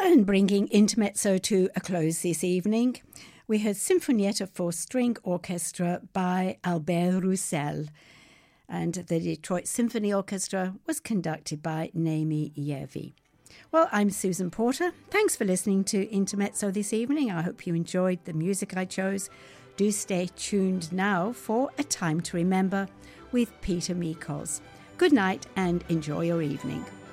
And bringing Intermezzo to a close this evening, we heard Sinfonietta for String Orchestra by Albert Roussel. And the Detroit Symphony Orchestra was conducted by Naomi Yevi. Well, I'm Susan Porter. Thanks for listening to Intermezzo this evening. I hope you enjoyed the music I chose. Do stay tuned now for A Time to Remember with Peter Mikos. Good night and enjoy your evening.